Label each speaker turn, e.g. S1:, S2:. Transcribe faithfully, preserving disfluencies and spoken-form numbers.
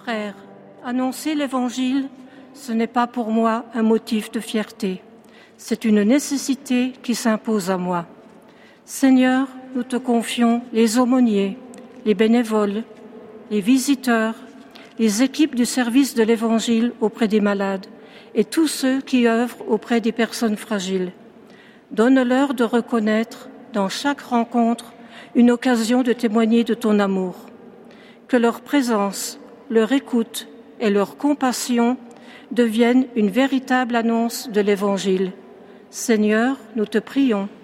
S1: frères, annoncer l'Évangile, ce n'est pas pour moi un motif de fierté. C'est une nécessité qui s'impose à moi. Seigneur, nous te confions les aumôniers, les bénévoles, les visiteurs, les équipes du service de l'Évangile auprès des malades et tous ceux qui œuvrent auprès des personnes fragiles. Donne-leur de reconnaître dans chaque rencontre une occasion de témoigner de ton amour. Que leur présence, leur écoute et leur compassion deviennent une véritable annonce de l'Évangile. Seigneur, nous te prions.